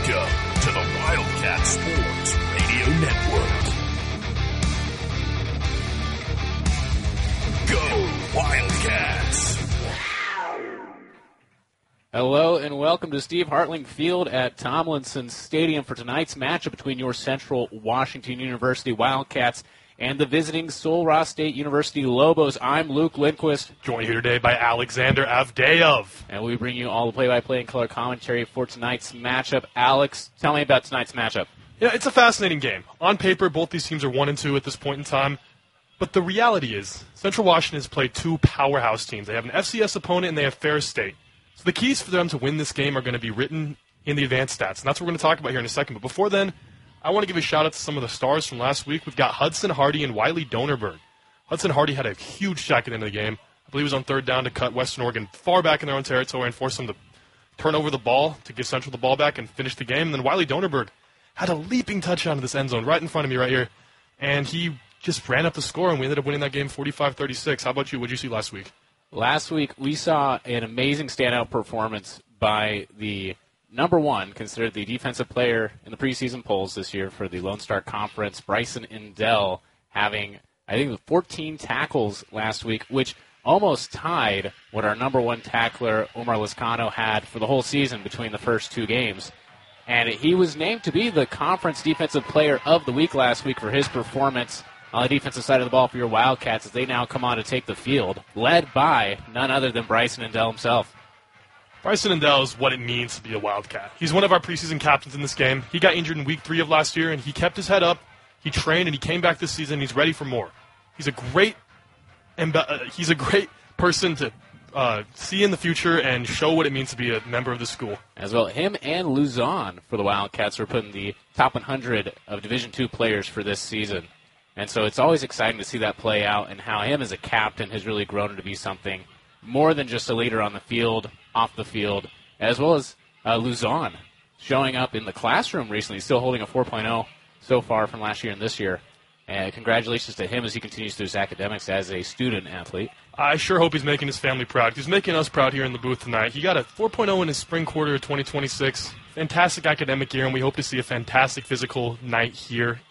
Welcome to the Wildcat Sports Radio Network. Go Wildcats! Hello and welcome to Steve Hartling Field at Tomlinson Stadium for tonight's matchup between your Central Washington University Wildcats and the visiting Sul Ross State University Lobos. I'm Luke Lindquist. Joined here today by Alexander Avdeyev. And we bring you all the play-by-play and color commentary for tonight's matchup. Alex, tell me about tonight's matchup. Yeah, it's a fascinating game. On paper, both these teams are 1-2 at this point in time. But the reality is, Central Washington has played two powerhouse teams. They have an FCS opponent and they have Ferris State. So the keys for them to win this game are going to be written in the advanced stats. And that's what we're going to talk about here in a second. But before then, I want to give a shout-out to some of the stars from last week. We've got Hudson Hardy and Wiley Donerberg. Hudson Hardy had a huge shot at the end of the game. I believe it was on third down to cut Western Oregon far back in their own territory and force them to turn over the ball to give Central the ball back and finish the game. And then Wiley Donerberg had a leaping touchdown to this end zone right in front of me right here. And he just ran up the score, and we ended up winning that game 45-36. How about you? What did you see last week? Last week, we saw an amazing standout performance by the number one, considered the defensive player in the preseason polls this year for the Lone Star Conference, Bryson Endell, having, I think, 14 tackles last week, which almost tied what our number one tackler, Omar Lascano, had for the whole season between the first two games. And he was named to be the conference defensive player of the week last week for his performance on the defensive side of the ball for your Wildcats as they now come on to take the field, led by none other than Bryson Endell himself. Bryson Endell is what it means to be a Wildcat. He's one of our preseason captains in this game. He got injured in week 3 of last year, and he kept his head up. He trained, and he came back this season, and he's ready for more. He's a great person to see in the future and show what it means to be a member of the school. As well, him and Luzon for the Wildcats are put in the top 100 of Division II players for this season. And so it's always exciting to see that play out and how him as a captain has really grown into be something more than just a leader on the field, off the field, as well as Luzon showing up in the classroom recently, still holding a 4.0 so far from last year and this year. And congratulations to him as he continues through his academics as a student athlete. I sure hope he's making his family proud. He's making us proud here in the booth tonight. He got a 4.0 in his spring quarter of 2026. Fantastic academic year, and we hope to see a fantastic physical night here